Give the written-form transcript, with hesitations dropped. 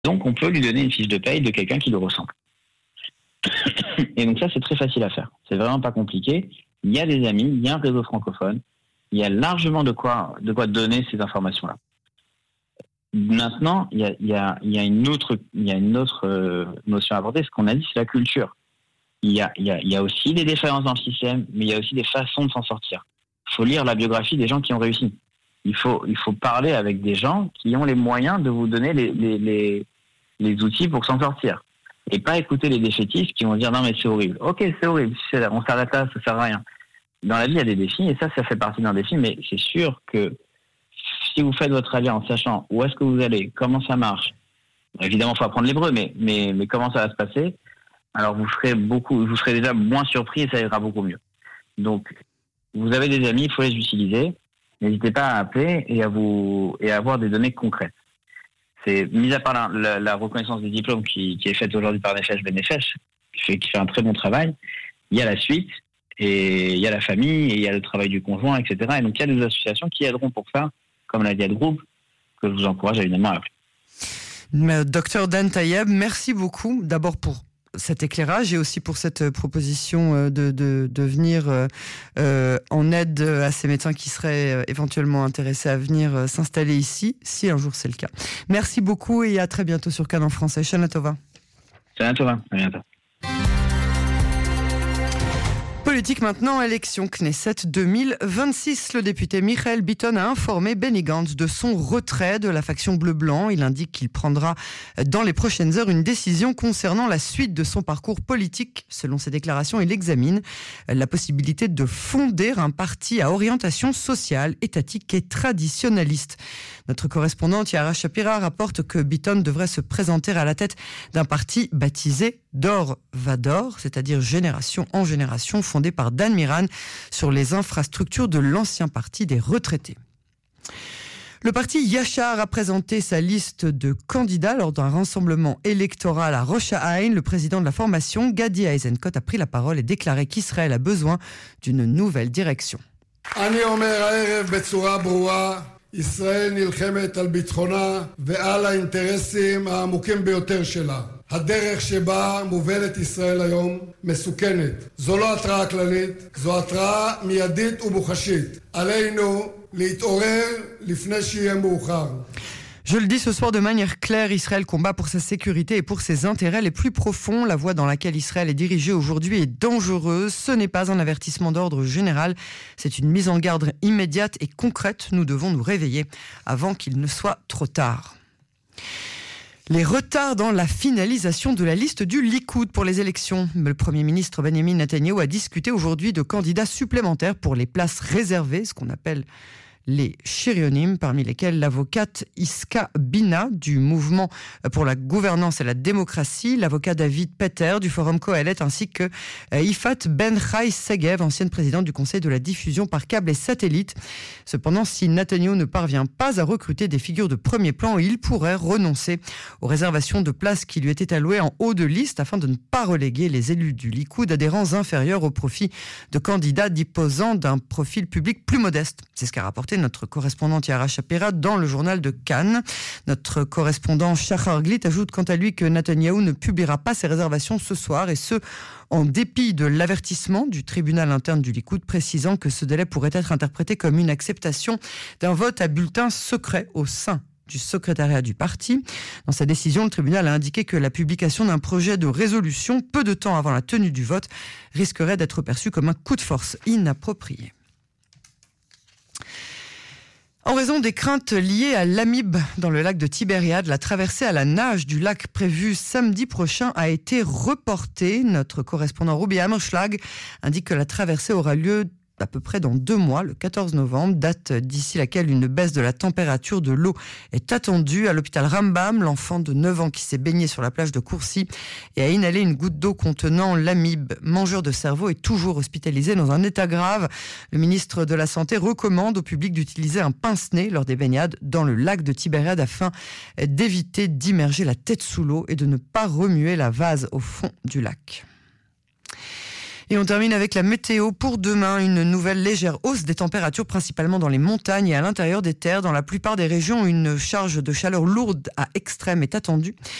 Donc, on peut lui donner une fiche de paye de quelqu'un qui le ressemble. Et donc ça, c'est très facile à faire. C'est vraiment pas compliqué. Il y a des amis, il y a un réseau francophone. Il y a largement de quoi donner ces informations-là. Maintenant, il y a une autre notion à aborder. Ce qu'on a dit, c'est la culture. Il y a aussi des défaillances dans le système, mais il y a aussi des façons de s'en sortir. Il faut lire la biographie des gens qui ont réussi. Il faut parler avec des gens qui ont les moyens de vous donner les outils pour s'en sortir. Et pas écouter les défaitistes qui vont dire non mais c'est horrible. Ok, c'est horrible, on s'arrête là, ça sert à rien. Dans la vie, il y a des défis, et ça fait partie d'un défi, mais c'est sûr que si vous faites votre avis en sachant où est-ce que vous allez, comment ça marche, évidemment, il faut apprendre l'hébreu, mais comment ça va se passer, alors vous serez déjà moins surpris et ça ira beaucoup mieux. Donc, vous avez des amis, il faut les utiliser. N'hésitez pas à appeler et à avoir des données concrètes. C'est, mis à part la reconnaissance des diplômes qui est faite aujourd'hui par Nefesh Benefesh, qui fait un très bon travail, il y a la suite, et il y a la famille, et il y a le travail du conjoint, etc. Et donc, il y a des associations qui aideront pour ça, comme la Diade Group, que je vous encourage évidemment à appeler. Docteur Dan Tayeb, merci beaucoup d'abord pour cet éclairage et aussi pour cette proposition de venir en aide à ces médecins qui seraient éventuellement intéressés à venir s'installer ici, si un jour c'est le cas. Merci beaucoup et à très bientôt sur Cannes en français. Shana Tova. Shana Tova, à bientôt. Politique maintenant, élection Knesset 2026. Le député Michael Bitton a informé Benny Gantz de son retrait de la faction bleu-blanc. Il indique qu'il prendra dans les prochaines heures une décision concernant la suite de son parcours politique. Selon ses déclarations, il examine la possibilité de fonder un parti à orientation sociale, étatique et traditionnaliste. Notre correspondante Yara Shapira rapporte que Bitton devrait se présenter à la tête d'un parti baptisé Dor Vador, c'est-à-dire génération en génération, fondé par Dan Miran sur les infrastructures de l'ancien parti des retraités. Le parti Yachar a présenté sa liste de candidats lors d'un rassemblement électoral à Rosh Haïn. Le président de la formation, Gadi Eisenkot, a pris la parole et déclaré qu'Israël a besoin d'une nouvelle direction. ישראל נלחמת על ביטחונה ועל האינטרסים העמוקים ביותר שלה. הדרך שבה מובלת ישראל היום מסוכנת. זו לא התראה כללית, זו התראה מיידית ומוחשית. עלינו להתעורר לפני שיהיה מאוחר. Je le dis ce soir de manière claire, Israël combat pour sa sécurité et pour ses intérêts les plus profonds. La voie dans laquelle Israël est dirigée aujourd'hui est dangereuse. Ce n'est pas un avertissement d'ordre général, c'est une mise en garde immédiate et concrète. Nous devons nous réveiller avant qu'il ne soit trop tard. Les retards dans la finalisation de la liste du Likoud pour les élections. Le Premier ministre Benjamin Netanyahou a discuté aujourd'hui de candidats supplémentaires pour les places réservées, ce qu'on appelle les chérionymes, parmi lesquels l'avocate Iska Bina du mouvement pour la gouvernance et la démocratie, l'avocat David Peter du Forum Kohelet, ainsi que Ifat Ben Chai Segev, ancienne présidente du Conseil de la diffusion par câble et satellite. Cependant, si Netanyahou ne parvient pas à recruter des figures de premier plan, il pourrait renoncer aux réservations de places qui lui étaient allouées en haut de liste afin de ne pas reléguer les élus du Likoud à des rangs inférieurs au profit de candidats disposant d'un profil public plus modeste. C'est ce qu'a rapporté notre correspondante Yara Shapira dans le journal de Cannes. Notre correspondant Shachar Glit ajoute quant à lui que Netanyahou ne publiera pas ses réservations ce soir, et ce, en dépit de l'avertissement du tribunal interne du Likoud précisant que ce délai pourrait être interprété comme une acceptation d'un vote à bulletin secret au sein du secrétariat du parti. Dans sa décision, le tribunal a indiqué que la publication d'un projet de résolution peu de temps avant la tenue du vote risquerait d'être perçue comme un coup de force inapproprié. En raison des craintes liées à l'amibe dans le lac de Tibériade, la traversée à la nage du lac prévue samedi prochain a été reportée. Notre correspondant Ruby Hammerschlag indique que la traversée aura lieu à peu près dans 2 mois, le 14 novembre, date d'ici laquelle une baisse de la température de l'eau est attendue. À l'hôpital Rambam, l'enfant de 9 ans qui s'est baigné sur la plage de Courcy et a inhalé une goutte d'eau contenant l'amibe mangeur de cerveau est toujours hospitalisé dans un état grave. Le ministre de la Santé recommande au public d'utiliser un pince-nez lors des baignades dans le lac de Tibériade afin d'éviter d'immerger la tête sous l'eau et de ne pas remuer la vase au fond du lac. Et on termine avec la météo pour demain. Une nouvelle légère hausse des températures, principalement dans les montagnes et à l'intérieur des terres. Dans la plupart des régions, une charge de chaleur lourde à extrême est attendue.